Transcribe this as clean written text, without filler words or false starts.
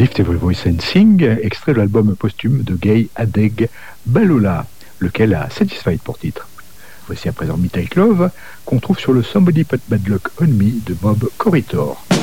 Lift Evil Voice and Sing, extrait de l'album posthume de Gay Adeg Balola, lequel a Satisfied pour titre. Voici à présent Me Take Love, qu'on trouve sur le Somebody Put Bad Luck on Me de Bob Corridor.